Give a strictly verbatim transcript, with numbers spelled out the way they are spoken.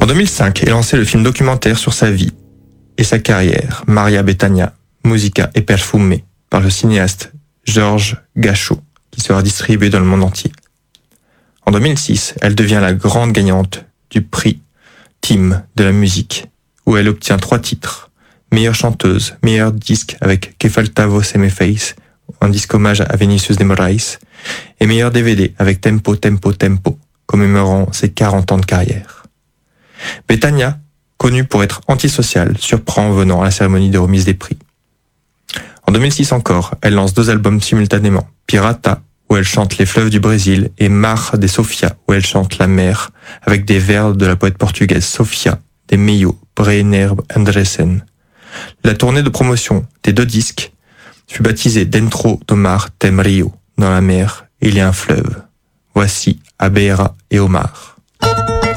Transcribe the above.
En deux mille cinq est lancé le film documentaire sur sa vie et sa carrière, Maria Bethânia, Musica e Perfume, par le cinéaste Georges Gachot, qui sera distribué dans le monde entier. En deux mille six, elle devient la grande gagnante du prix Tim de la musique, où elle obtient trois titres. Meilleure chanteuse, meilleur disque avec Que faltava se me fez, un disque hommage à Vinicius de Moraes, et meilleur D V D avec Tempo, Tempo, Tempo, commémorant ses quarante ans de carrière. Bethânia, connue pour être antisociale, surprend en venant à la cérémonie de remise des prix. En deux mille six encore, elle lance deux albums simultanément, Pirata, où elle chante les fleuves du Brésil, et Mar de Sofia, où elle chante la mer, avec des vers de la poète portugaise Sofia de Mello Brenner Andresen. La tournée de promotion des deux disques fut baptisée Dentro do Mar tem Rio, dans la mer, il y a un fleuve. Voici Abeira et Omar.